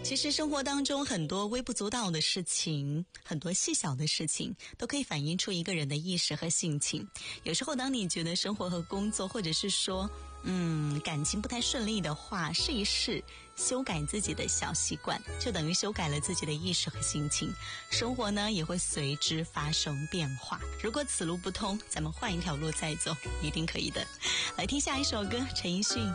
其实生活当中很多微不足道的事情，很多细小的事情都可以反映出一个人的意识和性情。有时候当你觉得生活和工作或者是说感情不太顺利的话，试一试修改自己的小习惯，就等于修改了自己的意识和心情，生活呢也会随之发生变化。如果此路不通，咱们换一条路再走，一定可以的。来听下一首歌，陈奕迅《